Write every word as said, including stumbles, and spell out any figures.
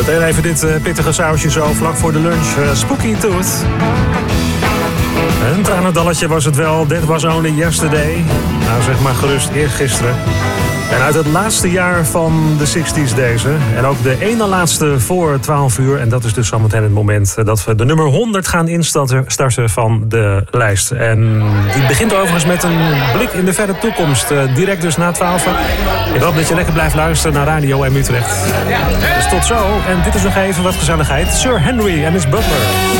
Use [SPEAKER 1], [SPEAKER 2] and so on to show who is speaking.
[SPEAKER 1] En even dit uh, pittige sausje zo vlak voor de lunch. Uh, Spooky Tooth. Een tranendalletje was het wel. That was only yesterday. Nou, zeg maar gerust eergisteren. En uit het laatste jaar van de zestig's deze. En ook de ene laatste voor twaalf uur. En dat is dus zometeen het moment dat we de nummer honderd gaan instarten van de lijst. En die begint overigens met een blik in de verre toekomst. Uh, direct dus na twaalf. Ik hoop dat je lekker blijft luisteren naar Radio M Utrecht. Dus tot zo. En dit is nog even wat gezelligheid. Sir Henry en his butler.